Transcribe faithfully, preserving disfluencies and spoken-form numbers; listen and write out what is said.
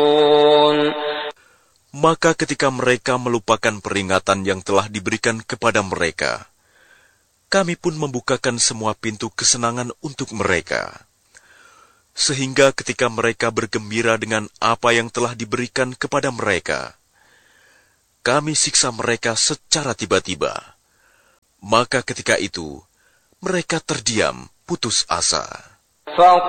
Maka ketika mereka melupakan peringatan yang telah diberikan kepada mereka, kami pun membukakan semua pintu kesenangan untuk mereka. Sehingga ketika mereka bergembira dengan apa yang telah diberikan kepada mereka, kami siksa mereka secara tiba-tiba. Maka ketika itu, mereka terdiam, putus asa.